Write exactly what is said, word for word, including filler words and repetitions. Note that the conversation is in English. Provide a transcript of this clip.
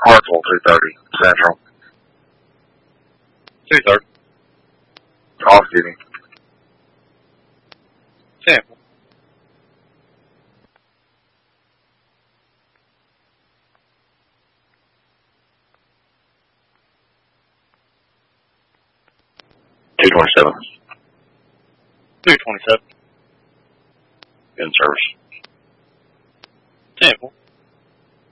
Hartsville, two thirty, Central. two thirty. Off duty. Sample. two twenty-seven. two twenty-seven. In service. Sample.